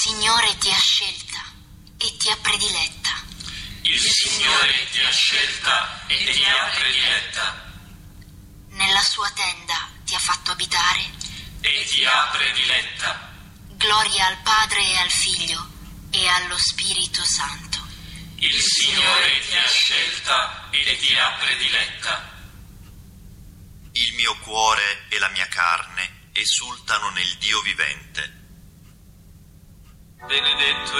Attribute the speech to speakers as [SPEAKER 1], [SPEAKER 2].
[SPEAKER 1] Signore ti ha scelta e ti ha prediletta.
[SPEAKER 2] Il Signore ti ha scelta e ti ha prediletta.
[SPEAKER 1] Nella sua tenda ti ha fatto abitare
[SPEAKER 2] E ti ha prediletta.
[SPEAKER 1] Gloria al Padre e al Figlio e allo Spirito Santo.
[SPEAKER 2] Il Signore ti ha scelta e ti ha prediletta.
[SPEAKER 3] Il mio cuore e la mia carne esultano nel Dio vivente.
[SPEAKER 2] Benedetto